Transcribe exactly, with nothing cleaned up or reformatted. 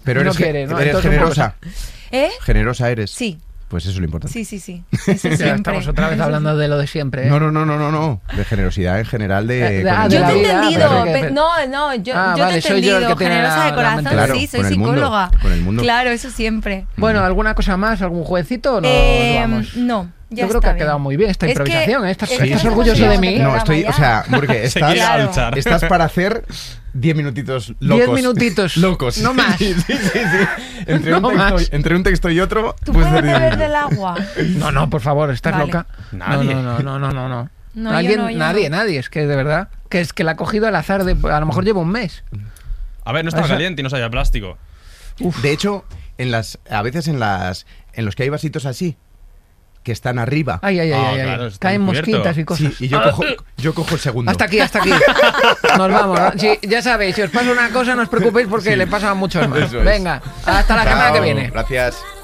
Pero eres, no quiere, ¿no? eres Entonces, generosa. ¿Eh? Generosa eres. Sí. Pues eso es lo importante. Sí, sí, sí. Eso siempre. Estamos otra vez hablando de lo de siempre. ¿eh? No, no, no, no, no, no. De generosidad en general de. De- de- con ah, el de Yo la te he mundo. vida, entendido. pero que- pe- No, no, yo, Ah, yo vale, te he soy yo el entendido. que tiene Generosa la- de la corazón, mente- Claro, sí, soy con el mundo, psicóloga. con el mundo. Claro, eso siempre. Bueno, ¿alguna cosa más? ¿Algún jueguecito o no Eh, vamos? no, ya Yo creo está que ha bien. quedado muy bien esta Es que- improvisación. ¿eh? ¿Estás, es que estás hemos orgulloso de llegado mí? a este No, estoy, programa o sea, porque Se estás, quiere Claro. alzar. estás para hacer diez minutitos locos. Diez minutitos. Locos. No más. Sí, sí, sí, sí. Entre, No un texto, más. entre un texto y otro. ¿Tú pues, puedes diez beber minutos. del agua? No, no, por favor, ¿estás Vale. loca? Nadie. No, no, no, no, no, no. No, yo ¿Alguien? no, yo nadie, no. nadie. Es que de verdad. Que es que la ha cogido al azar de. A lo mejor lleva un mes. A ver, no estaba Esa- caliente y no sabía plástico. De hecho, en las, a veces en las, en los que hay vasitos así, que están arriba. Ay, ay, ay, Ah, ay, ay. claro, está Caen encubierto. mosquitas y cosas. Sí, y yo cojo, yo cojo el segundo. Hasta aquí, hasta aquí. Nos vamos. ¿no? Sí, ya sabéis, si os pasa una cosa, no os preocupéis porque Sí. le pasa a muchos más. Eso es. Venga, hasta la semana que Chao, viene. Gracias.